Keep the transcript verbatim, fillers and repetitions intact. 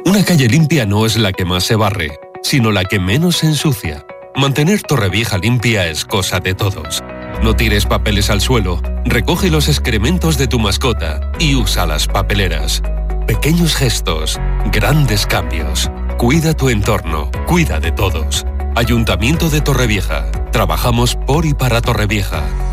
Una calle limpia no es la que más se barre, sino la que menos se ensucia. Mantener Torrevieja limpia es cosa de todos. No tires papeles al suelo, recoge los excrementos de tu mascota y usa las papeleras. Pequeños gestos, grandes cambios. Cuida tu entorno, cuida de todos. Ayuntamiento de Torrevieja. Trabajamos por y para Torrevieja.